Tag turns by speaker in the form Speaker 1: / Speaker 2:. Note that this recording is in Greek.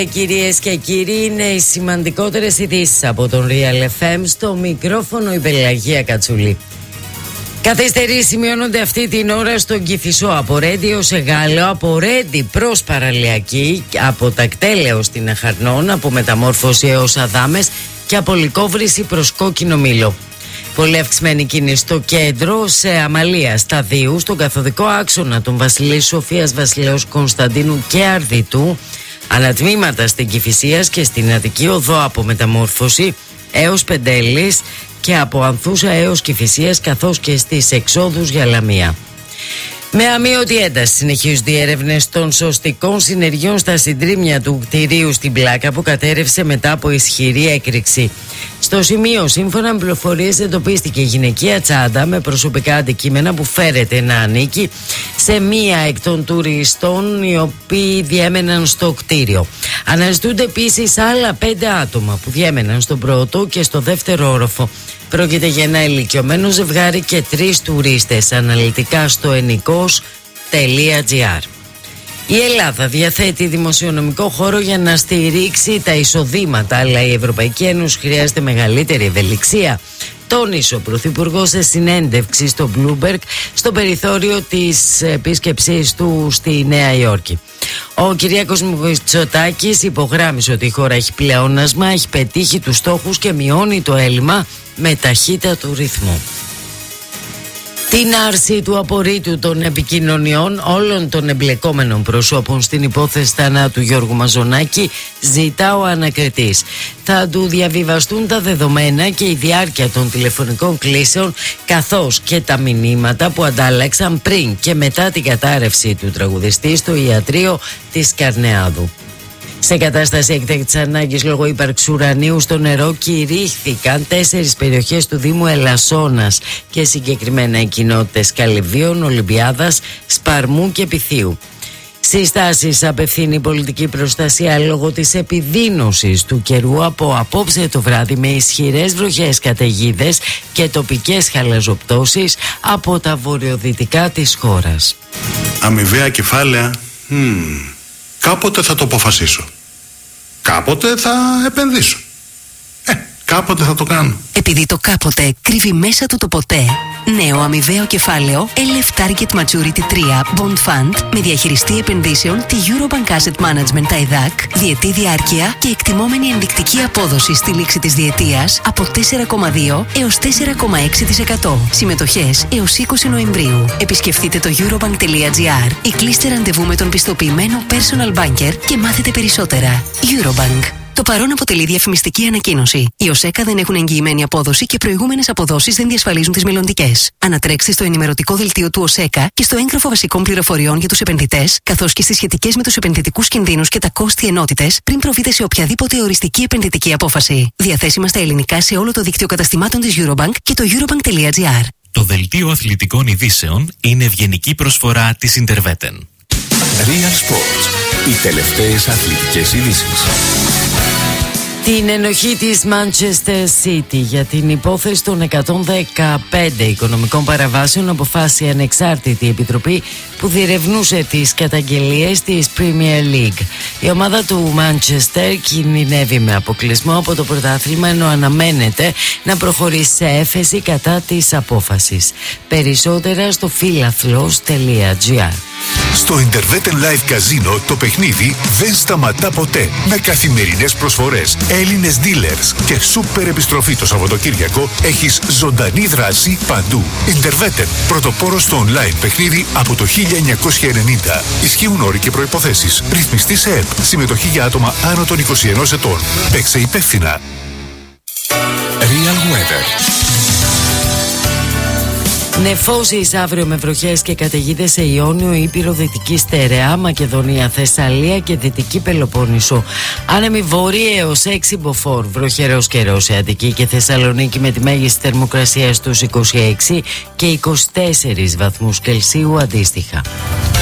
Speaker 1: Κυρίες και κύριοι, είναι οι σημαντικότερες ειδήσεις από τον Real FM. Στο μικρόφωνο η Πελαγία Κατσουλή. Καθυστερήσεις σημειώνονται αυτή την ώρα στον Κηφισό, από Ρέντι ως Εγάλεο, από Ρέντι προς Παραλιακή, από Τακτέλεο στην Αχαρνών, από Μεταμόρφωση έως Αδάμες και από Λυκόβρηση προς Κόκκινο Μήλο. Πολύ αυξημένη κίνηση στο κέντρο, σε Αμαλία, Σταδίου, στον καθοδικό άξονα των Βασιλής Σοφίας, Βασιλέως Κωνσταντίνου και Αρδιτού, ανατμήματα στην Κηφισίας και στην Αττική Οδό από Μεταμόρφωση έως Πεντέλης και από Ανθούσα έως Κηφισίας, καθώς και στις εξόδους για Λαμία. Με αμείωτη ένταση συνεχίζονται οι έρευνες των σωστικών συνεργειών στα συντρίμμια του κτηρίου στην Πλάκα που κατέρευσε μετά από ισχυρή έκρηξη. Στο σημείο, σύμφωνα με πληροφορίες, εντοπίστηκε γυναικεία τσάντα με προσωπικά αντικείμενα που φέρεται να ανήκει σε μία εκ των τουριστών οι οποίοι διέμεναν στο κτίριο. Αναζητούνται επίσης άλλα 5 άτομα που διέμεναν στον πρώτο και στο δεύτερο όροφο. Πρόκειται για ένα ηλικιωμένο ζευγάρι και 3 τουρίστες. Αναλυτικά στο ennikos.gr. Η Ελλάδα διαθέτει δημοσιονομικό χώρο για να στηρίξει τα εισοδήματα, αλλά η Ευρωπαϊκή Ένωση χρειάζεται μεγαλύτερη ευελιξία, τόνισε ο Πρωθυπουργός σε συνέντευξη στο Bloomberg στο περιθώριο της επίσκεψής του στη Νέα Υόρκη. Ο Κυριάκος Μητσοτάκης υπογράμμισε ότι η χώρα έχει πλεόνασμα, έχει πετύχει τους στόχους και μειώνει το έλλειμμα με ταχύτατο ρυθμό. Την άρση του απορρίτου των επικοινωνιών όλων των εμπλεκόμενων προσώπων στην υπόθεση θανάτου Γιώργου Μαζονάκη ζητά ο ανακριτής. Θα του διαβιβαστούν τα δεδομένα και η διάρκεια των τηλεφωνικών κλήσεων, καθώς και τα μηνύματα που αντάλλαξαν πριν και μετά την κατάρρευση του τραγουδιστή στο ιατρείο της Καρνεάδου. Σε κατάσταση έκτακτης ανάγκης λόγω ύπαρξης ουρανίου στο νερό κηρύχθηκαν 4 περιοχές του Δήμου Ελασσόνας και συγκεκριμένα οι κοινότητες Καλυβίων, Ολυμπιάδας, Σπαρμού και Πυθίου. Συστάσεις απευθύνει η πολιτική προστασία λόγω της επιδείνωσης του καιρού από απόψε το βράδυ με ισχυρές βροχές, καταιγίδες και τοπικές χαλαζοπτώσεις από τα βορειοδυτικά της χώρας.
Speaker 2: Αμοιβαία κεφάλαια. Κάποτε θα το αποφασίσω. Κάποτε θα επενδύσω. Κάποτε θα το κάνω.
Speaker 3: Επειδή το κάποτε κρύβει μέσα του το ποτέ. Νέο αμοιβαίο κεφάλαιο LF Target Maturity 3 Bond Fund με διαχειριστή επενδύσεων τη Eurobank Asset Management ΤΑΙΔΑΚ, διετή διάρκεια και εκτιμόμενη ενδεικτική απόδοση στη λήξη της διετίας από 4,2 έως 4,6%. Συμμετοχές έως 20 Νοεμβρίου. Επισκεφτείτε το eurobank.gr ή κλείστε ραντεβού με τον πιστοποιημένο personal banker και μάθετε περισσότερα. Eurobank. Το παρόν αποτελεί διαφημιστική ανακοίνωση. Οι ΟΣΕΚΑ δεν έχουν εγγυημένη απόδοση και προηγούμενες αποδόσεις δεν διασφαλίζουν τις μελλοντικές. Ανατρέξτε στο ενημερωτικό δελτίο του ΟΣΕΚΑ και στο έγγραφο βασικών πληροφοριών για τους επενδυτές, καθώς και στις σχετικές με τους επενδυτικούς κινδύνους και τα κόστη ενότητες πριν προβείτε σε οποιαδήποτε οριστική επενδυτική απόφαση. Διαθέσιμα στα ελληνικά σε όλο το δίκτυο καταστημάτων της Eurobank και το eurobank.gr.
Speaker 4: Το δελτίο αθλητικών ειδήσεων είναι ευγενική προσφορά της Interveten.
Speaker 5: Real Sports. Οι τελευταίες αθλητικές ειδήσεις.
Speaker 1: Την ενοχή της Manchester City για την υπόθεση των 115 οικονομικών παραβάσεων αποφάσισε η ανεξάρτητη επιτροπή που διερευνούσε τις καταγγελίες της Premier League. Η ομάδα του Manchester κινδυνεύει με αποκλεισμό από το πρωτάθλημα, ενώ αναμένεται να προχωρήσει σε έφεση κατά της απόφασης. Περισσότερα στο philathlos.gr.
Speaker 5: Στο Interveten Live Casino το παιχνίδι δεν σταματά ποτέ. Με καθημερινές προσφορές, Έλληνες dealers και σούπερ επιστροφή το Σαββατοκύριακο, έχεις ζωντανή δράση παντού. Interveten, πρωτοπόρος στο online παιχνίδι από το 1990. Ισχύουν όροι και προϋποθέσεις. Ρυθμιστή σε ΕΠ. Συμμετοχή για άτομα άνω των 21 ετών. Παίξε υπεύθυνα. Real Weather.
Speaker 1: Νεφώσεις αύριο με βροχές και καταιγίδες σε Ιόνιο, Ήπειρο, Δυτική Στερεά, Μακεδονία, Θεσσαλία και Δυτική Πελοπόννησο. Άνεμη βόρεια έως 6 μποφόρ. Βροχερός καιρός σε Αττική και Θεσσαλονίκη με τη μέγιστη θερμοκρασία στους 26 και 24 βαθμούς Κελσίου αντίστοιχα.